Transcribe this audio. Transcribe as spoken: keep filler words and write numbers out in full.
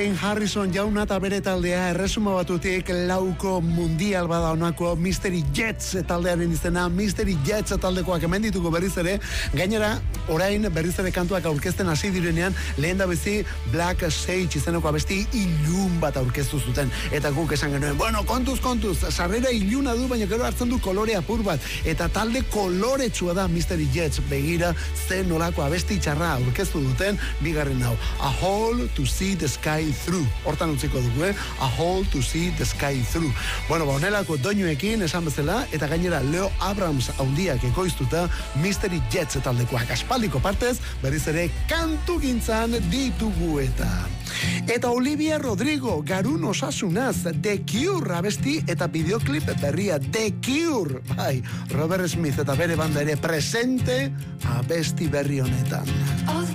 Wayne Harrison jauna eta bere taldea erresuma batutik lauko mundial bada honako Mystery Jets taldearen izena. Mystery Jets taldekoak hemen ditugu berriz ere, gainera orain berriz ere kantuak aurkezten hasi direnean lehen da bezi Black Sage izeneko abesti ilun bat aurkeztu zuten eta guk esan genuen, bueno, kontuz, kontuz sarrera iluna du, baina gero hartzen du kolore apur bat eta talde koloretsua da Mystery Jets. Begira zen nolako abesti txarra aurkeztu duten bigarren hau, A Hole to See the Sky Through, hortan utziko dugu, eh? A Hole to See the Sky Through. Bueno, ba, honelako doinuekin esan bezala, eta gainera Leo Abrams haundiak ekoiztuta Mystery Jets taldekoak aspaldiko partez, berriz ere kantu gintzan ditugu eta. Eta Olivia Rodrigo, garun osasunaz, The Cure abesti eta videoklip berria, The Cure, bai, Robert Smith eta bere banda ere presente abesti berri honetan.